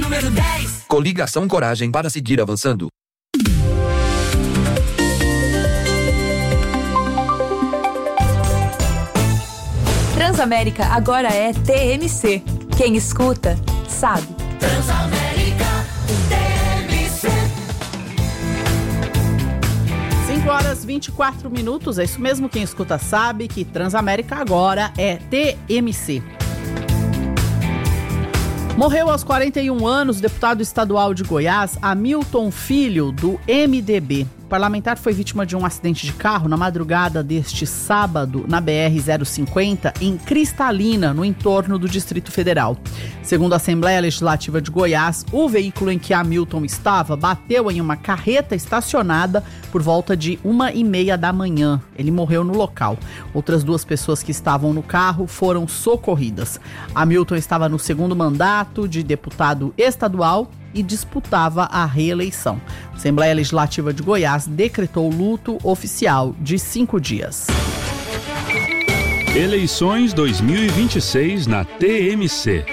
número 10. Coligação Coragem para seguir avançando. Transamérica agora é TMC. Quem escuta, sabe. Transamérica, TMC. 5h24, é isso mesmo, quem escuta sabe que Transamérica agora é TMC. Morreu aos 41 anos o deputado estadual de Goiás, Hamilton Filho, do MDB. O parlamentar foi vítima de um acidente de carro na madrugada deste sábado na BR-050, em Cristalina, no entorno do Distrito Federal. Segundo a Assembleia Legislativa de Goiás, o veículo em que Hamilton estava bateu em uma carreta estacionada por volta de 1h30 da manhã. Ele morreu no local. Outras 2 pessoas que estavam no carro foram socorridas. Hamilton estava no segundo mandato de deputado estadual e disputava a reeleição. A Assembleia Legislativa de Goiás decretou luto oficial de 5 dias. Eleições 2026 na TMC.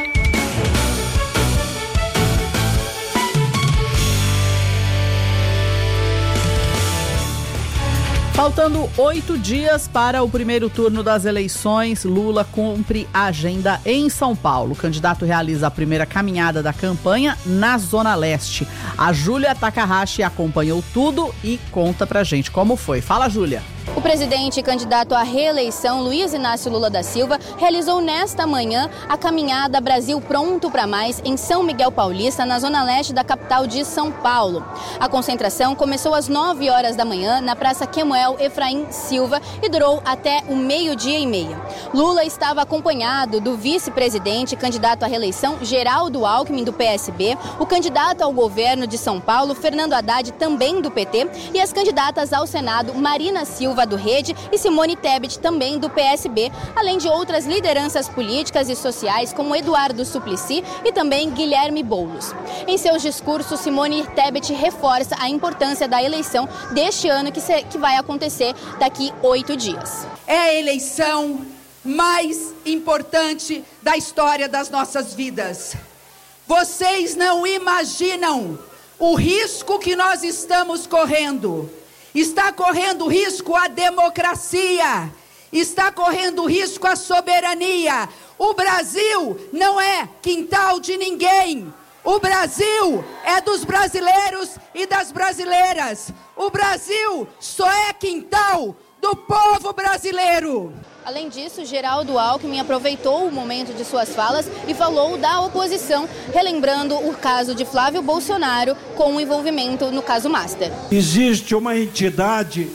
Faltando 8 dias para o primeiro turno das eleições, Lula cumpre a agenda em São Paulo. O candidato realiza a primeira caminhada da campanha na Zona Leste. A Júlia Takahashi acompanhou tudo e conta pra gente como foi. Fala, Júlia. O presidente e candidato à reeleição, Luiz Inácio Lula da Silva, realizou nesta manhã a caminhada Brasil Pronto para Mais em São Miguel Paulista, na zona leste da capital de São Paulo. A concentração começou às 9 horas da manhã na Praça Quemuel Efraim Silva e durou até o 12h30. Lula estava acompanhado do vice-presidente, candidato à reeleição, Geraldo Alckmin, do PSB, o candidato ao governo de São Paulo, Fernando Haddad, também do PT, e as candidatas ao Senado, Marina Silva, do Rede, e Simone Tebet, também do PSB, além de outras lideranças políticas e sociais como Eduardo Suplicy e também Guilherme Boulos. Em seus discursos, Simone Tebet reforça a importância da eleição deste ano que vai acontecer daqui 8 dias. É a eleição mais importante da história das nossas vidas. Vocês não imaginam o risco que nós estamos correndo. Está correndo risco a democracia, está correndo risco a soberania. O Brasil não é quintal de ninguém. O Brasil é dos brasileiros e das brasileiras. O Brasil só é quintal do povo brasileiro. Além disso, Geraldo Alckmin aproveitou o momento de suas falas e falou da oposição, relembrando o caso de Flávio Bolsonaro com o envolvimento no caso Master. Existe uma entidade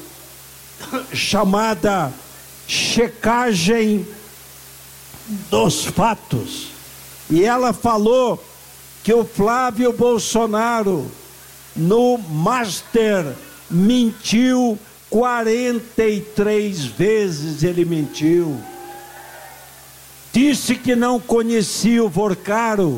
chamada checagem dos fatos. E ela falou que o Flávio Bolsonaro, no Master, mentiu 43 vezes. Ele mentiu. Disse que não conhecia o Vorcaro.